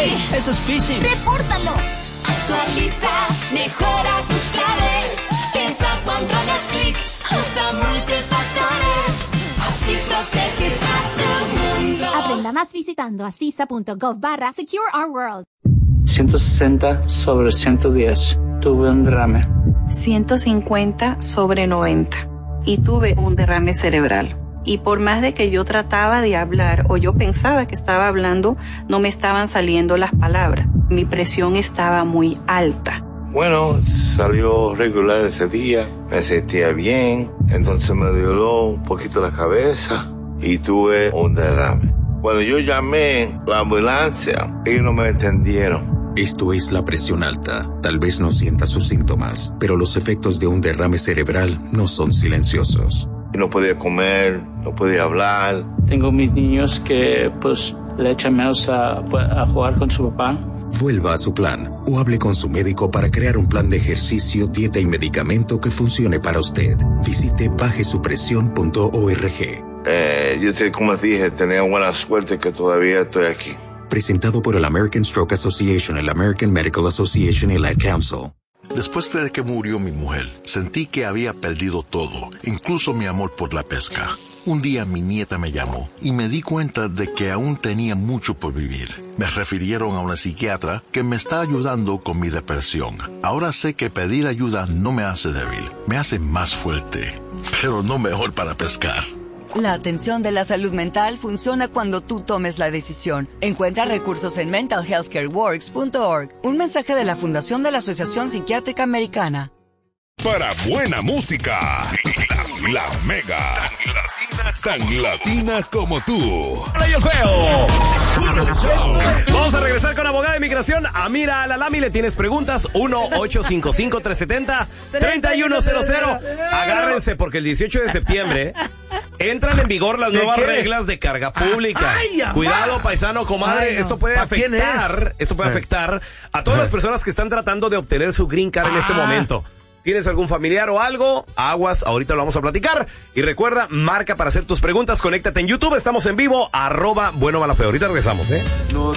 Eso es phishing. ¡Repórtalo! Actualiza, mejora tus claves. Piensa cuando hagas clic, usa multifactores. Así proteges a tu mundo. Aprenda más visitando asisa.gov/Secure Our World. 160/110. Tuve un derrame. 150/90. Y tuve un derrame cerebral. Y por más de que yo trataba de hablar o yo pensaba que estaba hablando, no me estaban saliendo las palabras. Mi presión estaba muy alta. Bueno, salió regular ese día, me sentía bien, entonces me doló un poquito la cabeza y tuve un derrame. Cuando yo llamé a la ambulancia, ellos no me entendieron. Esto es la presión alta. Tal vez no sienta sus síntomas, pero los efectos de un derrame cerebral no son silenciosos. No podía comer, no podía hablar. Tengo mis niños que pues le echan menos a jugar con su papá. Vuelva a su plan o hable con su médico para crear un plan de ejercicio, dieta y medicamento que funcione para usted. Visite bajesupresión.org. Como dije, tenía buena suerte que todavía estoy aquí. Presentado por el American Stroke Association, el American Medical Association y el Ad Council. Después de que murió mi mujer, sentí que había perdido todo, incluso mi amor por la pesca. Un día mi nieta me llamó y me di cuenta de que aún tenía mucho por vivir. Me refirieron a una psiquiatra que me está ayudando con mi depresión. Ahora sé que pedir ayuda no me hace débil, me hace más fuerte, pero no mejor para pescar. La atención de la salud mental funciona cuando tú tomes la decisión. Encuentra recursos en mentalhealthcareworks.org. Un mensaje de la Fundación de la Asociación Psiquiátrica Americana. Para buena música, la Mega. Tan latina como tú. ¡Hola, yo feo! Vamos a regresar con abogada de inmigración, Amira Alalami. ¿Le tienes preguntas? 1-855-370-3100. Agárrense porque el 18 de septiembre entran en vigor las nuevas reglas de carga pública. Cuidado, paisano, comadre. No. Esto puede afectar a todas las personas que están tratando de obtener su green card en este momento. ¿Tienes algún familiar o algo? Aguas, ahorita lo vamos a platicar. Y recuerda, marca para hacer tus preguntas. Conéctate en YouTube, estamos en vivo, @Bueno Malafeo. Ahorita regresamos, No